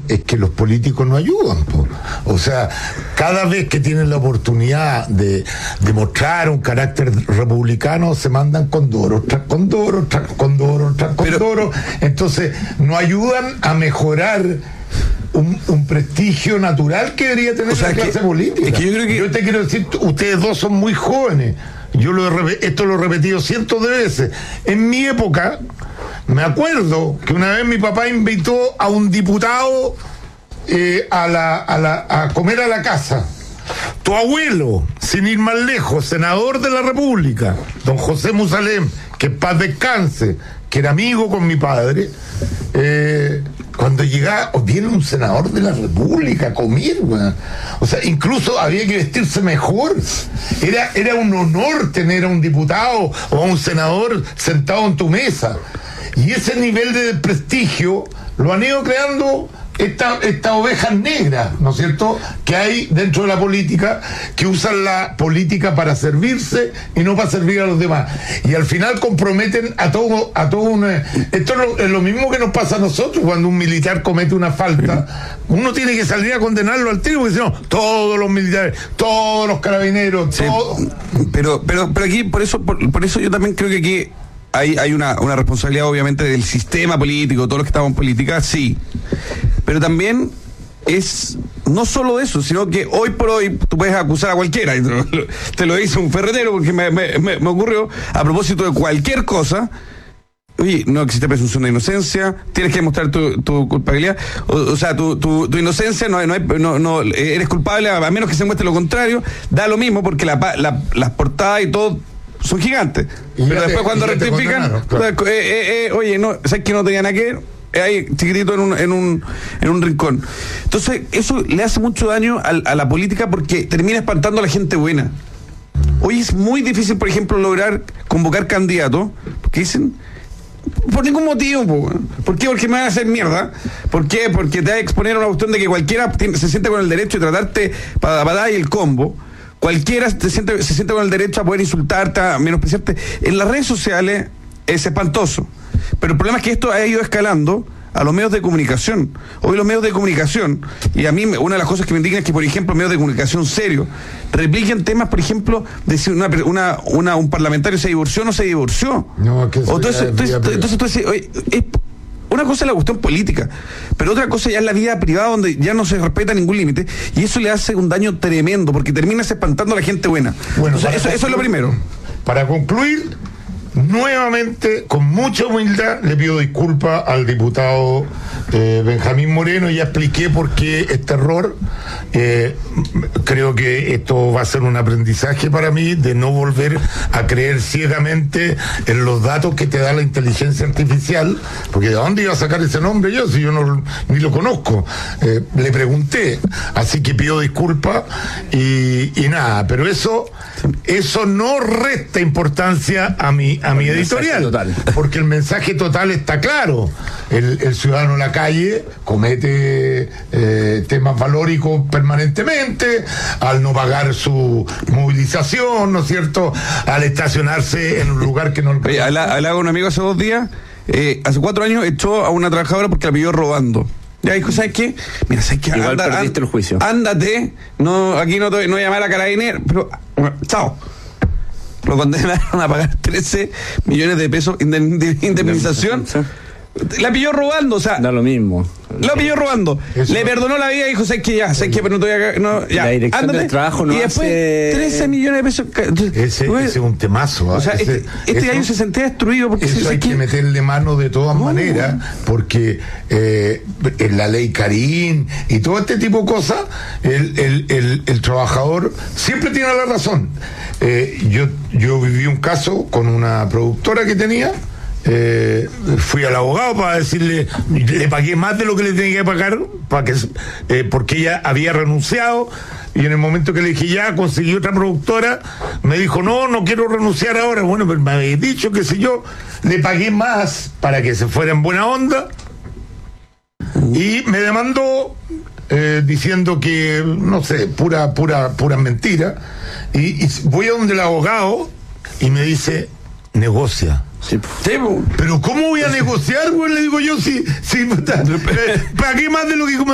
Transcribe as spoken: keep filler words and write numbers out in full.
es que los políticos no ayudan, po. O sea, cada vez que tienen la oportunidad de, de mostrar un carácter republicano, se mandan condoros tras condoros, tras condoros, tras condoros. Entonces, no ayudan a mejorar un, un prestigio natural que debería tener, o sea, la clase que, política. Es que yo, creo que... yo te quiero decir, ustedes dos son muy jóvenes. Yo lo he, esto lo he repetido cientos de veces. En mi época, me acuerdo que una vez mi papá invitó a un diputado eh, a, la, a, la, a comer a la casa. Tu abuelo, sin ir más lejos, senador de la República, don José Musalem, que en paz descanse, que era amigo con mi padre, eh, cuando llegaba, viene un senador de la República a comer, bueno. O sea, incluso había que vestirse mejor. Era, era un honor tener a un diputado o a un senador sentado en tu mesa. Y ese nivel de prestigio lo han ido creando estas esta ovejas negras, ¿no es cierto?, que hay dentro de la política, que usan la política para servirse y no para servir a los demás. Y al final comprometen a todo, a todo un... Esto es lo, es lo mismo que nos pasa a nosotros cuando un militar comete una falta. Uno tiene que salir a condenarlo al tiro, porque si no, todos los militares, todos los carabineros, sí, todo... Pero, pero, pero aquí, por eso, por, por eso yo también creo que aquí hay, hay una, una responsabilidad, obviamente, del sistema político, todos los que estamos en política, sí. Pero también es no solo eso, sino que hoy por hoy tú puedes acusar a cualquiera, y te, lo, te lo dice un ferretero, porque me, me, me, me ocurrió a propósito de cualquier cosa. Oye, no existe presunción de inocencia, tienes que demostrar tu, tu culpabilidad, o, o sea, tu, tu, tu inocencia, no, no, hay, no, no eres culpable a, a menos que se muestre lo contrario, da lo mismo, porque la, la, las portadas y todo son gigantes. Y pero después te, cuando rectifican, claro. eh, eh, eh, oye, no, ¿sabes que no tenía nada que ver? Ahí chiquitito en un, en un en un rincón. Entonces eso le hace mucho daño a, a la política, porque termina espantando a la gente buena. Hoy es muy difícil, por ejemplo, lograr convocar candidatos, porque dicen, por ningún motivo, po. ¿Por qué? Porque me van a hacer mierda. ¿Por qué? Porque te va a exponer a una cuestión de que cualquiera tiene, se siente con el derecho de tratarte para, para dar el combo. Cualquiera se siente, se siente con el derecho a poder insultarte, a menospreciarte. En las redes sociales es espantoso. Pero el problema es que esto ha ido escalando a los medios de comunicación. Hoy los medios de comunicación, y a mí una de las cosas que me indigna es que, por ejemplo, medios de comunicación serios repliquen temas, por ejemplo, de si una, una, una, un parlamentario se divorció o no se divorció. No, que o entonces, entonces, entonces tú dices, oye, es, una cosa es la cuestión política, pero otra cosa ya es la vida privada, donde ya no se respeta ningún límite, y eso le hace un daño tremendo, porque terminas espantando a la gente buena. Bueno, entonces, eso, eso es lo primero. Para concluir, nuevamente, con mucha humildad, le pido disculpas al diputado eh, Benjamín Moreno. Ya expliqué por qué este error. Eh, creo que esto va a ser un aprendizaje para mí, de no volver a creer ciegamente en los datos que te da la inteligencia artificial, porque ¿de dónde iba a sacar ese nombre yo si yo no ni lo conozco? Eh, le pregunté, así que pido disculpas y, y nada, pero eso eso no resta importancia a mi a mi editorial, porque el mensaje total está claro. El, el ciudadano en la calle comete eh, temas valóricos permanentemente, al no pagar su movilización, ¿no es cierto?, al estacionarse en un lugar que no... Oye, hablaba con un amigo hace dos días, eh, hace cuatro años echó a una trabajadora porque la pilló robando. Ya, ¿sabes qué? Mira, ¿sabes qué? Igual Anda, perdiste el juicio. Ándate, no, aquí no, te, no llamar a carabinero, pero, bueno, chao. Lo condenaron a pagar trece millones de pesos de indemnización. La pilló robando, o sea. Da lo mismo. La pilló robando. Eso. Le perdonó la vida y dijo, ¿sabes qué? Ya, ¿sabes qué? Pero no te voy a... No, ya, la dirección ándate. Del trabajo no y después hace... trece millones de pesos. Ese, ese es un temazo. ¿eh? O sea, ese, este, este año se sentía destruido porque... Eso hay que, que meterle mano de todas no. maneras, porque eh, en la ley Karim y todo este tipo de cosas, el, el, el, el trabajador siempre tiene la razón. Eh, yo, yo viví un caso con una productora que tenía. Eh, fui al abogado para decirle, le pagué más de lo que le tenía que pagar para que, eh, porque ella había renunciado, y en el momento que le dije ya, conseguí otra productora, me dijo, no, no quiero renunciar ahora. Bueno, pero me habéis dicho que si yo le pagué más para que se fuera en buena onda, y me demandó eh, diciendo que, no sé, pura, pura, pura mentira, y, y voy a donde el abogado y me dice, negocia. Sí, sí, pero ¿cómo voy a negociar, güey? Le digo yo, si, si pagué más de lo que